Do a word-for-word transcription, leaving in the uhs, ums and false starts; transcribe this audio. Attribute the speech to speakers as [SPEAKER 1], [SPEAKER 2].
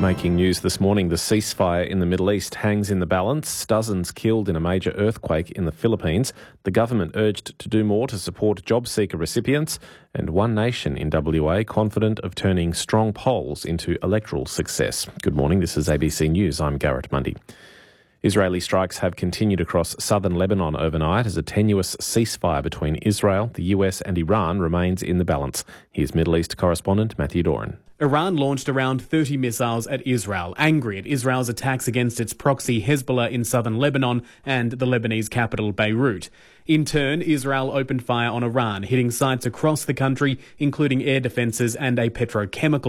[SPEAKER 1] Making news this morning, the ceasefire in the Middle East hangs in the balance. Dozens killed in a major earthquake in the Philippines. The government urged to do more to support job seeker recipients. And One Nation in W A confident of turning strong polls into electoral success. Good morning, this is A B C News. I'm Garrett Mundy. Israeli strikes have continued across southern Lebanon overnight as a tenuous ceasefire between Israel, the U S and Iran remains in the balance. Here's Middle East correspondent Matthew Doran.
[SPEAKER 2] Iran launched around thirty missiles at Israel, angry at Israel's attacks against its proxy Hezbollah in southern Lebanon and the Lebanese capital Beirut. In turn, Israel opened fire on Iran, hitting sites across the country, including air defences and a petrochemical